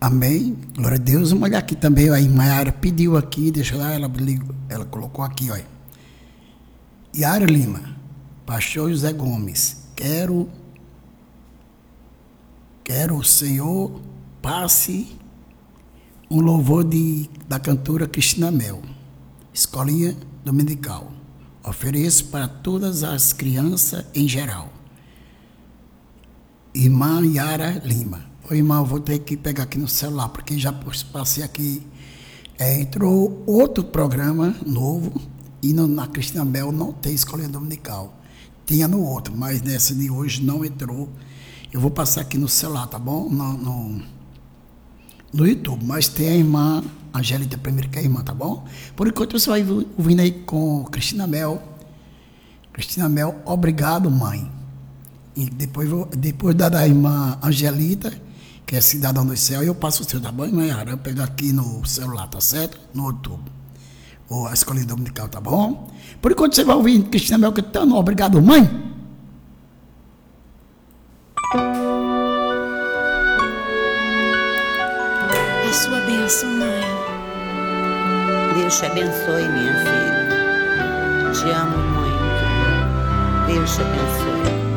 Amém. Glória a Deus. Vamos olhar aqui também. A Mayara pediu aqui, deixa lá, ela colocou aqui, olha. Yara Lima, Pastor José Gomes, quero o Senhor passe um louvor da cantora Cristina Mel, Escolinha Dominical. Ofereço para todas as crianças em geral. Irmã Yara Lima. Ô, irmã, eu vou ter que pegar aqui no celular, porque já passei aqui. Entrou outro programa novo, e na Cristina Mel não tem Escolinha Dominical. Tinha no outro, mas nessa de hoje não entrou. Eu vou passar aqui no celular, tá bom? No YouTube, mas tem a irmã Angélica primeiro, que é a irmã, tá bom? Por enquanto você vai ouvindo aí com Cristina Mel. Cristina Mel, obrigado, mãe. E depois da irmã Angelita, que é Cidadão do Céu, eu passo o seu, tá bom, irmã Yara? Eu pego aqui no celular, tá certo? No YouTube. Ou a Escolinha Dominical, tá bom? Por enquanto você vai ouvir Cristina Mel cantando, obrigado, mãe. A sua bênção, mãe. Deus te abençoe, minha filha. Te amo muito. Deus te abençoe.